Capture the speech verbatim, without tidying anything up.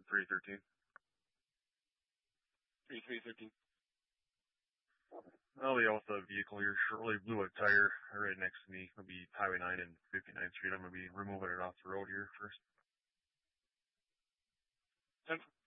three thirteen. three three thirteen. I'll be off the vehicle here shortly. Blew a tire right next to me. It'll be Highway nine and fifty-ninth Street. I'm going to be removing it off the road here first. ten